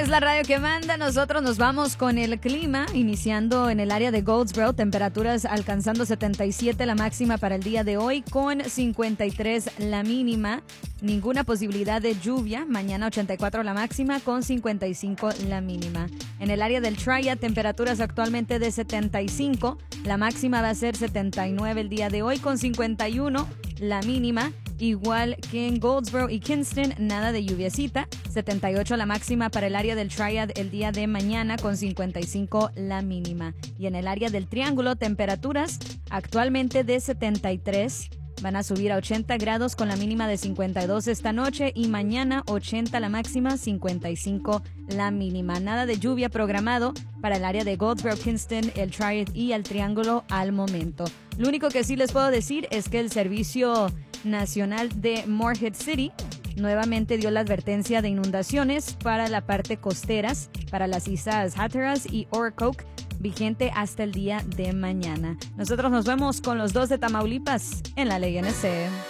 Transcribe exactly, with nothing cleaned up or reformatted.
es la radio que manda. Nosotros nos vamos con el clima, iniciando en el área de Goldsboro, temperaturas alcanzando setenta y siete la máxima para el día de hoy, con cincuenta y tres la mínima. Ninguna posibilidad de lluvia. Mañana ochenta y cuatro la máxima, con cincuenta y cinco la mínima. En el área del Triad, temperaturas actualmente de setenta y cinco. La máxima va a ser setenta y nueve el día de hoy, con cincuenta y uno la mínima. Igual que en Goldsboro y Kinston, nada de lluviecita. setenta y ocho la máxima para el área del Triad el día de mañana, con cincuenta y cinco la mínima. Y en el área del Triángulo, temperaturas actualmente de setenta y tres. Van a subir a ochenta grados con la mínima de cincuenta y dos esta noche, y mañana ochenta la máxima, cincuenta y cinco la mínima. Nada de lluvia programado para el área de Goldsboro, Kinston, el Triad y el Triángulo al momento. Lo único que sí les puedo decir es que el Servicio Nacional de Morehead City nuevamente dio la advertencia de inundaciones para la parte costeras, para las islas Hatteras y Ocracoke, vigente hasta el día de mañana. Nosotros nos vemos con los dos de Tamaulipas en la Ley N C.